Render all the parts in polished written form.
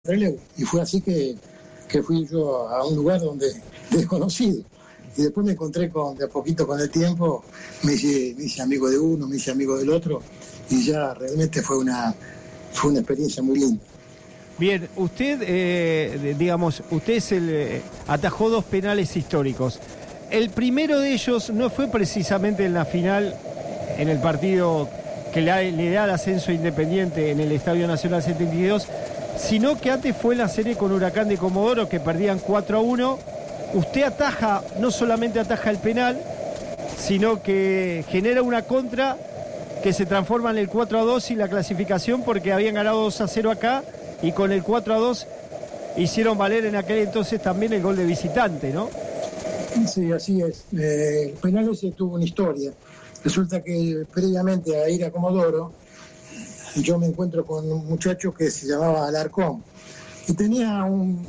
Trelew. Y fue así que fui yo a un lugar donde desconocido. Y después me encontré de a poquito con el tiempo, me hice amigo de uno, me hice amigo del otro, y ya realmente fue una experiencia muy linda. Bien, usted, usted atajó 2 penales históricos. El primero de ellos no fue precisamente en la final, en el partido que le da el ascenso Independiente en el Estadio Nacional 72, sino que antes fue en la serie con Huracán de Comodoro, que perdían 4-1. Usted no solamente ataja el penal, sino que genera una contra que se transforma en el 4-2 y la clasificación, porque habían ganado 2-0 acá, y con el 4-2 hicieron valer en aquel entonces también el gol de visitante, ¿no? Sí, así es. El penal ese tuvo una historia. Resulta que previamente a ir a Comodoro, yo me encuentro con un muchacho que se llamaba Alarcón y tenía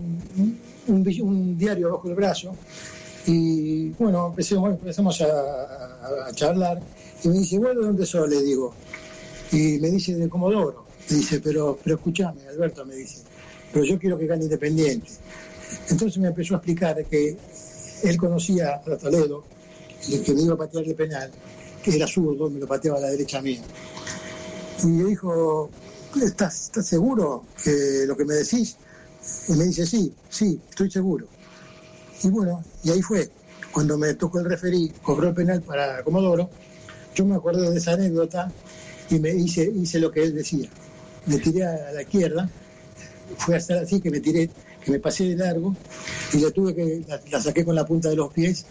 un diario bajo el brazo, y bueno, empezamos a charlar, y me dice, bueno, ¿de dónde sos? Le digo, y me dice, de Comodoro. Me dice, pero escúchame, Alberto, me dice, pero yo quiero que gane Independiente. Entonces me empezó a explicar que él conocía a Toledo, el que me iba a patear el penal, que era zurdo, me lo pateaba a la derecha mía. Y me dijo, ¿estás seguro que lo que me decís? Y me dice, sí, estoy seguro. Y bueno, y ahí fue. Cuando me tocó el referí, cobró el penal para Comodoro, yo me acordé de esa anécdota y me hice lo que él decía. Me tiré a la izquierda, fue hasta así que me pasé de largo, y la saqué con la punta de los pies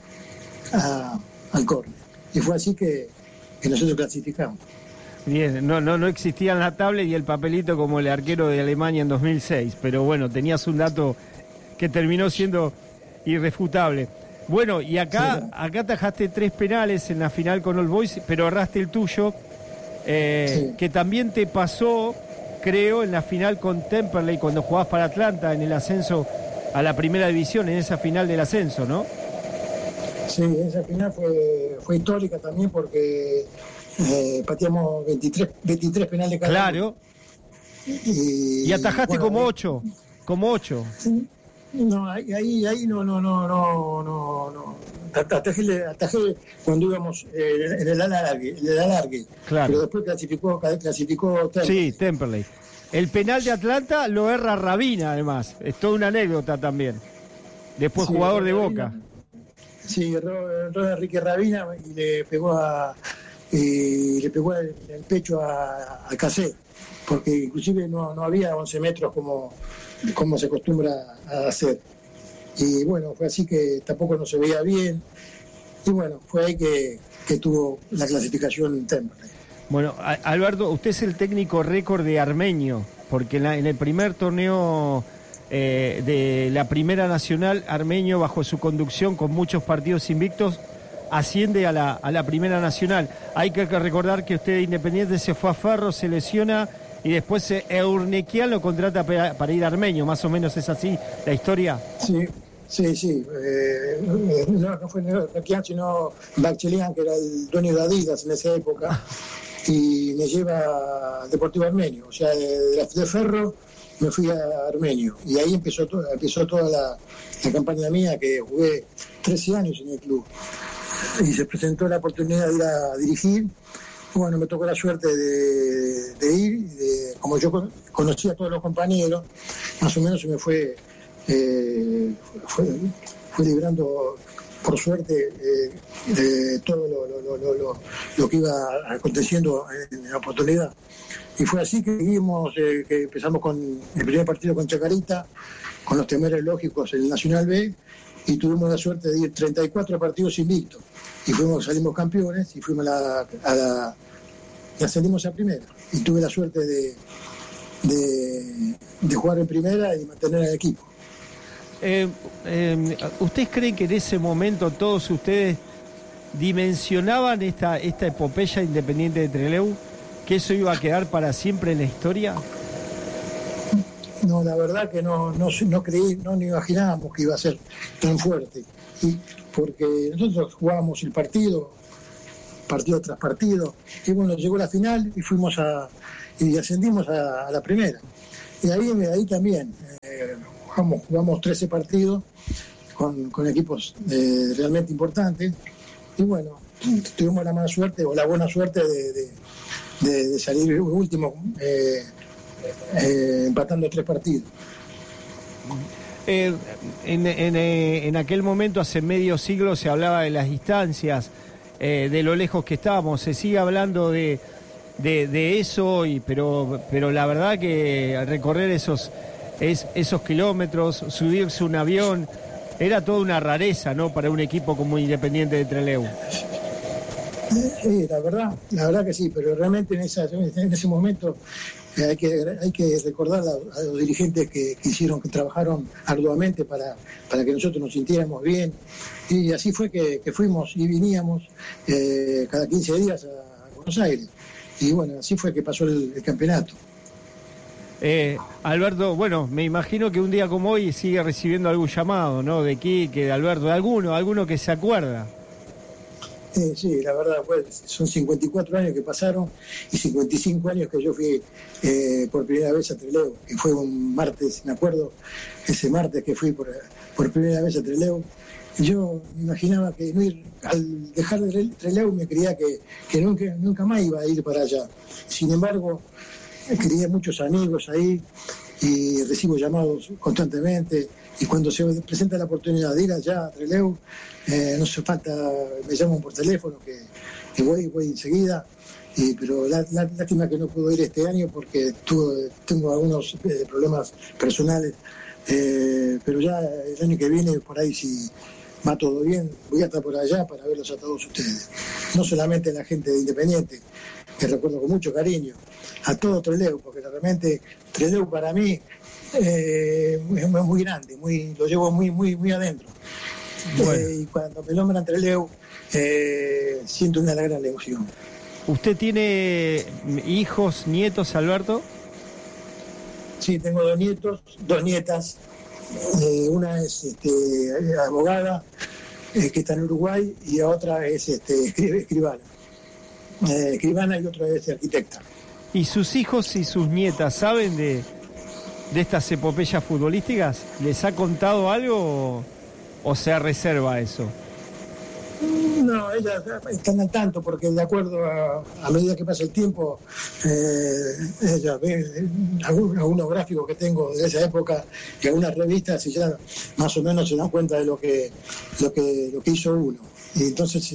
al córner. Y fue así que nosotros clasificamos. Bien, no existía la tablet y el papelito como el arquero de Alemania en 2006, pero bueno, tenías un dato que terminó siendo irrefutable. Bueno, y acá atajaste 3 penales en la final con All Boys, pero erraste el tuyo, sí, que también te pasó, creo, en la final con Temperley, cuando jugabas para Atlanta en el ascenso a la primera división, en esa final del ascenso, ¿no? Sí, esa final fue histórica también porque pateamos 23 penales cada claro. Y atajaste, bueno, como 8. No, ahí no. Atajé cuando íbamos en el alargue. Claro. Pero después clasificó Temperley. Sí, Temperley. El penal de Atlanta lo erra Rabina, además. Es toda una anécdota también. Después sí, jugador de Boca. Sí, erró Enrique Rabina y le pegó el pecho a Cassé, porque inclusive no había 11 metros como se acostumbra a hacer. Y bueno, fue así que tampoco no se veía bien. Y bueno, fue ahí que tuvo la clasificación en Temperley. Bueno, Alberto, usted es el técnico récord de Armenio, porque en el primer torneo de la Primera Nacional, Armenio, bajo su conducción, con muchos partidos invictos, asciende a la Primera Nacional. Hay que recordar que usted de Independiente se fue a Ferro, se lesiona, y después Eurnequian lo contrata para ir a Armenio. Más o menos es así la historia. Sí. No fue Eurnequian, sino Bachelian, que era el dueño de Adidas en esa época, y me lleva a Deportivo Armenio. O sea, de Ferro me fui a Armenio, y ahí empezó toda la campaña mía, que jugué 13 años en el club. Y se presentó la oportunidad de ir a dirigir. Bueno, me tocó la suerte de ir, como yo conocía a todos los compañeros, más o menos se me fue librando, por suerte, de todo lo que iba aconteciendo en la oportunidad. Y fue así que que empezamos con el primer partido con Chacarita, con los temores lógicos en el Nacional B, y tuvimos la suerte de ir 34 partidos invictos. Y salimos campeones, y fuimos salimos a primera. Y tuve la suerte de jugar en primera y mantener al equipo. ¿Ustedes creen que en ese momento todos ustedes dimensionaban esta epopeya Independiente de Trelew? ¿Que eso iba a quedar para siempre en la historia? No, la verdad que no creí, no imaginábamos que iba a ser tan fuerte. Porque nosotros jugábamos el partido tras partido, y bueno, llegó la final y ascendimos a la primera. Y ahí también jugamos 13 partidos con equipos realmente importantes. Y bueno, tuvimos la mala suerte o la buena suerte de salir último empatando 3 partidos. En aquel momento, hace medio siglo, se hablaba de las distancias, de lo lejos que estábamos. Se sigue hablando de eso, pero la verdad que recorrer esos kilómetros, subirse un avión, era toda una rareza, ¿no?, para un equipo como Independiente de Trelew. Sí, la verdad que sí, pero realmente en ese momento hay que recordar a los dirigentes que trabajaron arduamente para que nosotros nos sintiéramos bien, y así fue que fuimos y veníamos cada 15 días a Buenos Aires, y bueno, así fue que pasó el campeonato. Alberto, bueno, me imagino que un día como hoy sigue recibiendo algún llamado, ¿no?, de Quique, de Alberto, de alguno que se acuerda. Sí, la verdad, pues son 54 años que pasaron y 55 años que yo fui por primera vez a Trelew, que fue un martes, me acuerdo, ese martes que fui por primera vez a Trelew. Yo me imaginaba que al dejar de Trelew me creía que nunca más iba a ir para allá. Sin embargo, quería muchos amigos ahí y recibo llamados constantemente, y cuando se presenta la oportunidad de ir allá a Trelew, no hace falta, me llaman por teléfono que voy enseguida, pero lástima que no puedo ir este año porque tengo algunos problemas personales, pero ya el año que viene, por ahí, si va todo bien, voy a estar por allá para verlos a todos ustedes, no solamente la gente de Independiente, que recuerdo con mucho cariño, a todo Trelew, porque realmente Trelew para mí es muy grande, lo llevo muy adentro. Bueno. Y cuando me nombran Trelew, siento una gran emoción. ¿Usted tiene hijos, nietos, Alberto? Sí, tengo 2 nietos, 2 nietas. Una es abogada, que está en Uruguay, y otra es escribana. Escribana, y otra es arquitecta. ¿Y sus hijos y sus nietas saben de estas epopeyas futbolísticas? ¿Les ha contado algo o se reserva eso? No, ellas están al tanto, porque de acuerdo a medida que pasa el tiempo, ellas ven algunos gráficos que tengo de esa época y algunas revistas, y ya más o menos se dan cuenta de lo que hizo uno. Y entonces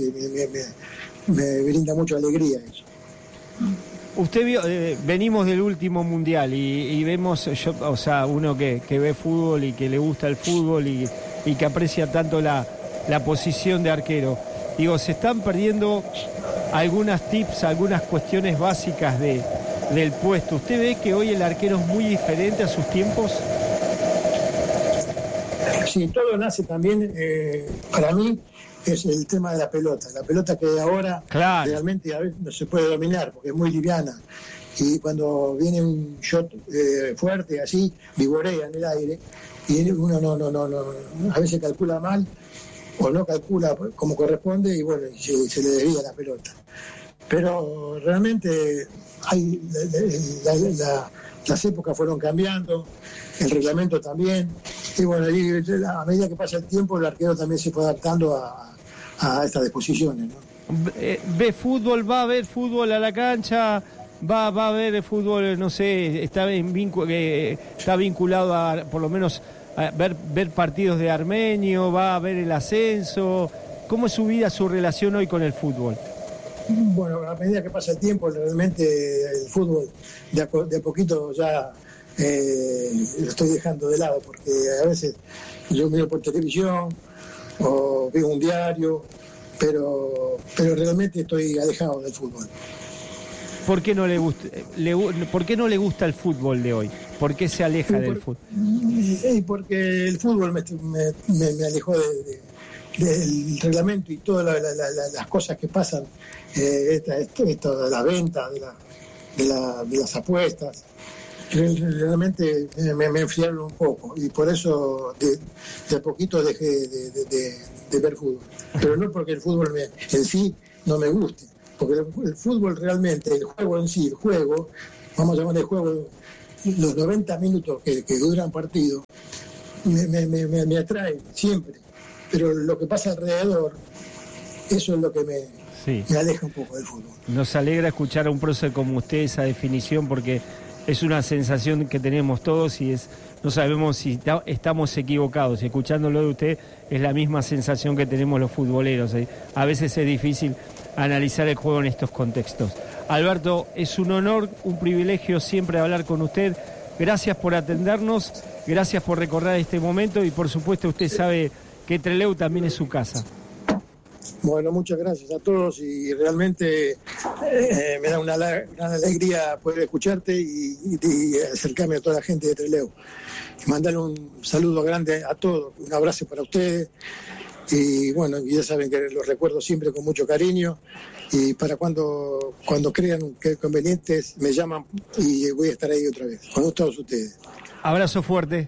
me brinda mucha alegría eso. Usted vio, venimos del último mundial y vemos, uno que ve fútbol y que le gusta el fútbol y que aprecia tanto la posición de arquero. Digo, se están perdiendo algunas tips, algunas cuestiones básicas del puesto. ¿Usted ve que hoy el arquero es muy diferente a sus tiempos? Sí, todo nace también, para mí, es el tema de la pelota. La pelota que ahora realmente a veces no se puede dominar porque es muy liviana. Y cuando viene un shot fuerte, así, vigorea en el aire, y uno no, a veces calcula mal o no calcula como corresponde, y bueno, se le desvía la pelota. Pero realmente las épocas fueron cambiando, el reglamento también, y bueno, a medida que pasa el tiempo, el arquero también se fue adaptando a estas disposiciones, ¿no? ¿Ve fútbol? ¿Va a ver fútbol a la cancha? ¿Va a ver fútbol, no sé, está vinculado a, por lo menos, a ver partidos de Armenio? ¿Va a ver el ascenso? ¿Cómo es su vida, su relación hoy con el fútbol? Bueno, a medida que pasa el tiempo, realmente el fútbol de a poquito ya lo estoy dejando de lado, porque a veces yo miro por televisión o veo un diario, pero realmente estoy alejado del fútbol. ¿Por qué no le gusta el fútbol de hoy? ¿Por qué se aleja del fútbol? Porque el fútbol me alejó del reglamento y todas las cosas que pasan, esto de la venta, de las apuestas. Realmente me enfriaron un poco, y por eso de a poquito dejé de ver fútbol. Pero no porque el fútbol en sí no me guste, porque el fútbol realmente, el juego en sí, vamos a llamar el juego los 90 minutos que duran partido me atraen siempre, pero lo que pasa alrededor, eso es lo que me aleja un poco del fútbol. Nos alegra escuchar a un prócer como usted esa definición, porque es una sensación que tenemos todos y no sabemos si estamos equivocados. Y escuchándolo de usted es la misma sensación que tenemos los futboleros. A veces es difícil analizar el juego en estos contextos. Alberto, es un honor, un privilegio siempre hablar con usted. Gracias por atendernos, gracias por recordar este momento y por supuesto usted sabe que Trelew también es su casa. Bueno, muchas gracias a todos y realmente me da una gran alegría poder escucharte y acercarme a toda la gente de Trelew. Mandarle un saludo grande a todos, un abrazo para ustedes y bueno, ya saben que los recuerdo siempre con mucho cariño y para cuando crean que es conveniente me llaman y voy a estar ahí otra vez, con todos ustedes. Abrazo fuerte.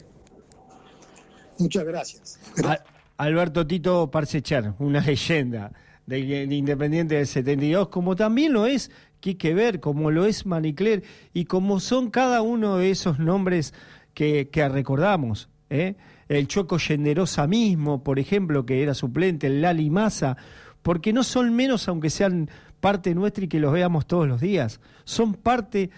Muchas gracias. Alberto Tito Parcechar, una leyenda de Independiente del 72, como también lo es Quique Ver, como lo es Manicler y como son cada uno de esos nombres que recordamos, el Choco Yenderosa mismo, por ejemplo, que era suplente, el Lali Massa, porque no son menos aunque sean parte nuestra y que los veamos todos los días, son parte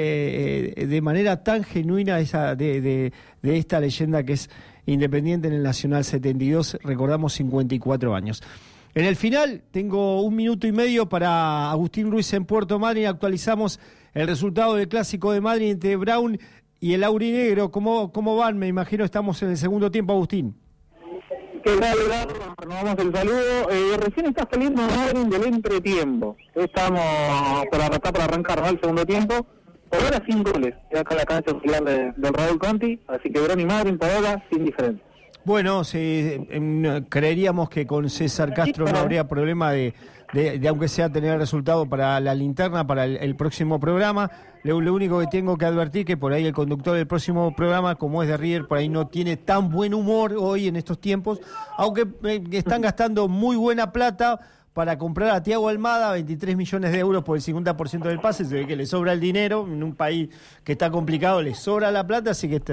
de manera tan genuina de esta leyenda que es Independiente en el Nacional 72, recordamos 54 años. En el final tengo 1 minuto y medio para Agustín Ruiz en Puerto Madryn, actualizamos el resultado del Clásico de Madrid entre Brown y el Aurinegro. ¿Cómo van? Me imagino estamos en el segundo tiempo, Agustín. ¿Qué tal, Eduardo? Renovamos el saludo. Recién está saliendo Madryn del entretiempo. Estamos para arrancar, ¿no?, el segundo tiempo. Por ahora 5 goles. Ya acá la cancha auxiliar del Raúl Conti. Así que Brown y Madryn por ahora sin diferencia. Bueno, creeríamos que con César Castro no habría problema de aunque sea tener resultado para la linterna, para el próximo programa. Lo único que tengo que advertir que por ahí el conductor del próximo programa, como es de River, por ahí no tiene tan buen humor hoy en estos tiempos, aunque están gastando muy buena plata para comprar a Thiago Almada, 23 millones de euros por el 50% del pase. Se ve que le sobra el dinero, en un país que está complicado le sobra la plata, así que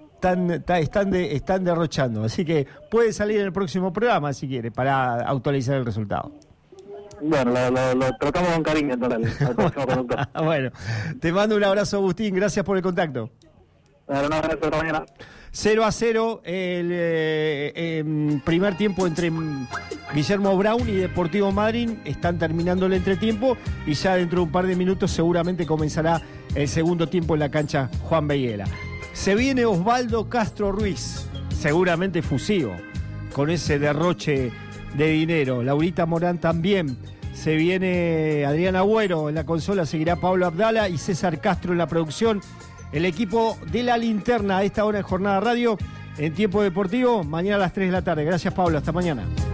están derrochando. Así que puede salir en el próximo programa, si quiere, para actualizar el resultado. Bueno, lo tratamos con cariño, entonces. Bueno, te mando un abrazo, Agustín. Gracias por el contacto. Un abrazo, hasta mañana. 0-0 el primer tiempo entre Guillermo Brown y Deportivo Madryn. Están terminando el entretiempo y ya dentro de un par de minutos seguramente comenzará el segundo tiempo en la cancha Juan Beguela. Se viene Osvaldo Castro Ruiz, seguramente fusivo, con ese derroche de dinero. Laurita Morán también. Se viene Adrián Agüero en la consola, seguirá Pablo Abdala y César Castro en la producción. El equipo de La Linterna a esta hora en Jornada Radio, en Tiempo Deportivo, mañana a las 3 de la tarde. Gracias, Pablo. Hasta mañana.